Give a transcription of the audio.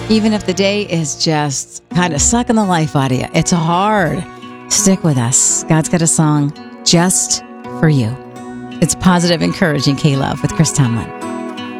Even if the day is just kind of sucking the life out of you, it's hard. Stick with us. God's got a song just for you. It's positive, encouraging K-Love with Chris Tomlin.